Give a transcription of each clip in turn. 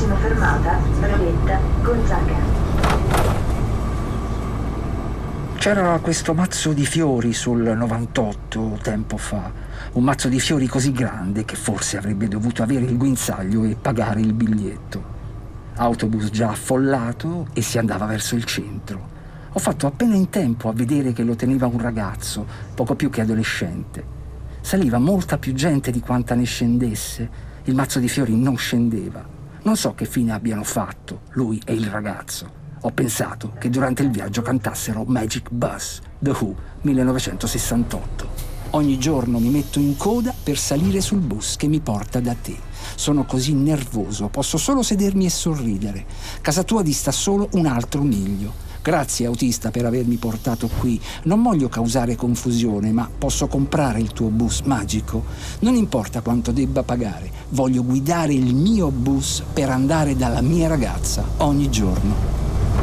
Prossima fermata, Retta Gonzaga. C'era questo mazzo di fiori sul 98 tempo fa, un mazzo di fiori così grande che forse avrebbe dovuto avere il guinzaglio e pagare il biglietto. Autobus già affollato e si andava verso il centro. Ho fatto appena in tempo a vedere che lo teneva un ragazzo, poco più che adolescente. Saliva molta più gente di quanta ne scendesse. Il mazzo di fiori non scendeva. Non so che fine abbiano fatto, lui e il ragazzo. Ho pensato che durante il viaggio cantassero Magic Bus, The Who, 1968. Ogni giorno mi metto in coda per salire sul bus che mi porta da te. Sono così nervoso, posso solo sedermi e sorridere. Casa tua dista solo un altro miglio. Grazie, autista, per avermi portato qui. Non voglio causare confusione, ma posso comprare il tuo bus magico? Non importa quanto debba pagare. Voglio guidare il mio bus per andare dalla mia ragazza ogni giorno.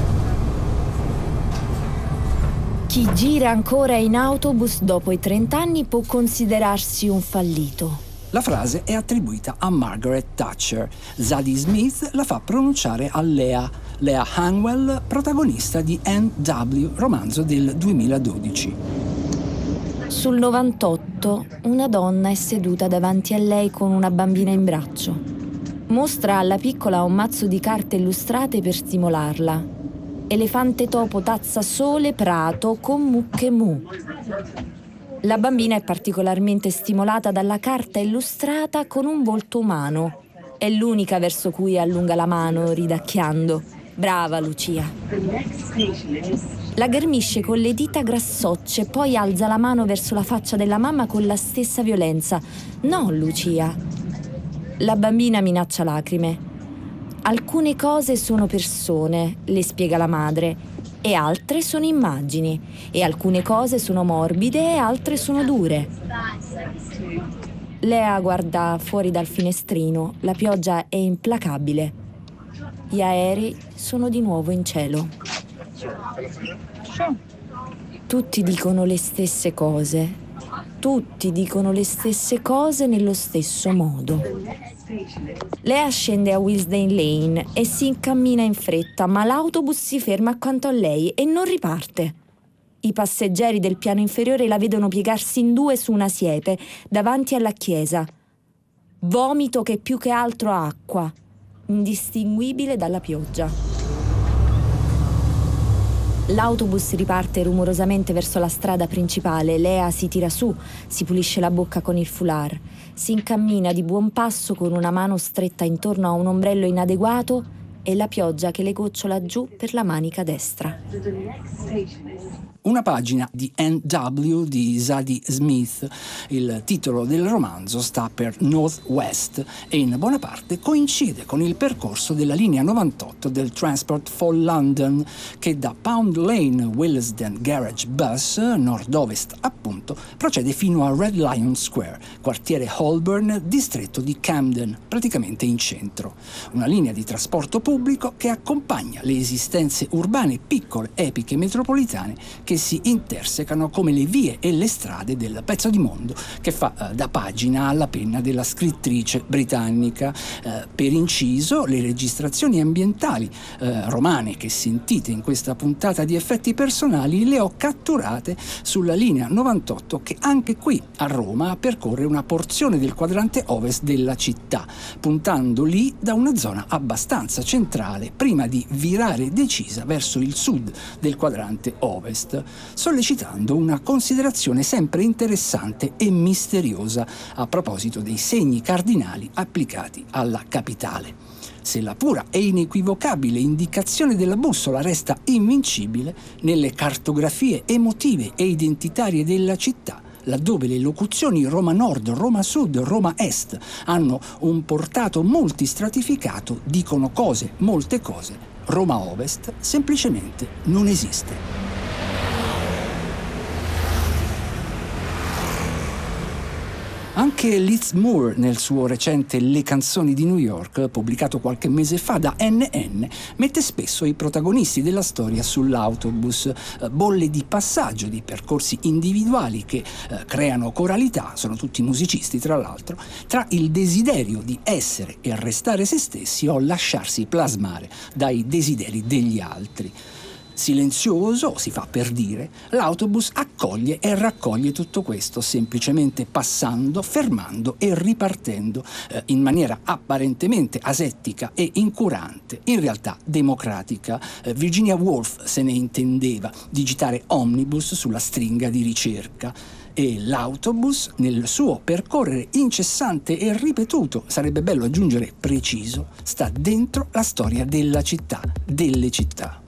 Chi gira ancora in autobus dopo i 30 anni può considerarsi un fallito. La frase è attribuita a Margaret Thatcher. Zadie Smith la fa pronunciare a Leah Hanwell, protagonista di N.W., romanzo del 2012. Sul 98, una donna è seduta davanti a lei con una bambina in braccio. Mostra alla piccola un mazzo di carte illustrate per stimolarla. Elefante, topo, tazza, sole, prato, con mucche mu. La bambina è particolarmente stimolata dalla carta illustrata con un volto umano. È l'unica verso cui allunga la mano, ridacchiando. Brava, Lucia. La ghermisce con le dita grassocce, poi alza la mano verso la faccia della mamma con la stessa violenza. No, Lucia. La bambina minaccia lacrime. Alcune cose sono persone, le spiega la madre, e altre sono immagini, e alcune cose sono morbide e altre sono dure. Lea guarda fuori dal finestrino, la pioggia è implacabile. Gli aerei sono di nuovo in cielo. Tutti dicono le stesse cose. Tutti dicono le stesse cose nello stesso modo. Lea scende a Willesden Lane e si incammina in fretta, ma l'autobus si ferma accanto a lei e non riparte. I passeggeri del piano inferiore la vedono piegarsi in due su una siepe davanti alla chiesa. Vomito che più che altro acqua, indistinguibile dalla pioggia. L'autobus riparte rumorosamente verso la strada principale. Lea si tira su, si pulisce la bocca con il foulard, si incammina di buon passo con una mano stretta intorno a un ombrello inadeguato e la pioggia che le gocciola giù per la manica destra. Una pagina di N.W. di Zadie Smith. Il titolo del romanzo sta per Northwest e in buona parte coincide con il percorso della linea 98 del Transport for London, che da Pound Lane Willesden Garage Bus, nord-ovest appunto, procede fino a Red Lion Square, quartiere Holborn, distretto di Camden, praticamente in centro. Una linea di trasporto pubblico che accompagna le esistenze urbane piccole, epiche, metropolitane che si intersecano come le vie e le strade del pezzo di mondo che fa da pagina alla penna della scrittrice britannica. Per inciso, le registrazioni ambientali romane che sentite in questa puntata di Effetti Personali le ho catturate sulla linea 98 che anche qui a Roma percorre una porzione del quadrante ovest della città, puntando lì da una zona abbastanza centrale prima di virare decisa verso il sud del quadrante ovest, sollecitando una considerazione sempre interessante e misteriosa a proposito dei segni cardinali applicati alla capitale. Se la pura e inequivocabile indicazione della bussola resta invincibile, nelle cartografie emotive e identitarie della città, laddove le locuzioni Roma Nord, Roma Sud, Roma Est hanno un portato multistratificato, dicono cose, molte cose, Roma Ovest semplicemente non esiste. Anche Liz Moore, nel suo recente Le canzoni di New York, pubblicato qualche mese fa da NN, mette spesso i protagonisti della storia sull'autobus, bolle di passaggio di percorsi individuali che creano coralità, sono tutti musicisti tra l'altro, tra il desiderio di essere e restare se stessi o lasciarsi plasmare dai desideri degli altri. Silenzioso, si fa per dire, l'autobus accoglie e raccoglie tutto questo, semplicemente passando, fermando e ripartendo in maniera apparentemente asettica e incurante, in realtà democratica. Virginia Woolf se ne intendeva digitare omnibus sulla stringa di ricerca. E l'autobus, nel suo percorrere incessante e ripetuto, sarebbe bello aggiungere preciso, sta dentro la storia della città, delle città.